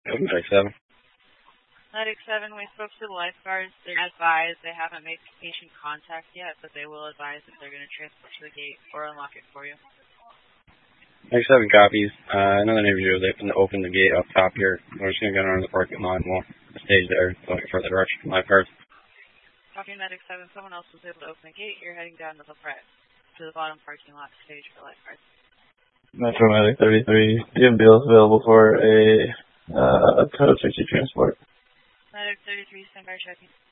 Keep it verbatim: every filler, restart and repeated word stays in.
Medic seven. Medic seven, we spoke to the lifeguards. They're advised they haven't made patient contact yet, but they will advise if they're going to transport to the gate or unlock it for you. Medic seven copies. Uh, another individual, they can open the gate up top here. We're just going to go around the parking lot and we'll stage there, going further direction from lifeguards. Copy Medic seven, someone else was able to open the gate. You're heading down to the front, to the bottom parking lot stage for lifeguards. Metro Medic thirty-three, D M B L is available for a uh, Code sixty transport. Medic thirty-three, stand by checking.